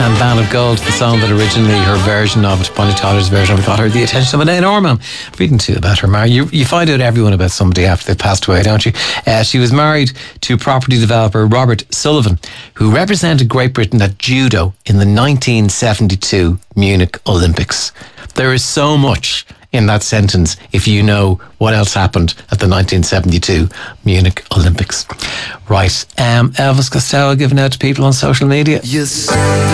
And Band of Gold, the song that originally, her version of it, Bonnie Tyler's version of it, got her the attention of an enormous amount. Reading to you about her marriage. You find out everyone about somebody after they've passed away, don't you? She was married to property developer Robert Sullivan, who represented Great Britain at judo in the 1972 Munich Olympics. There is so much in that sentence if you know what else happened at the 1972 Munich Olympics. Right, Elvis Costello giving out to people on social media. Yes.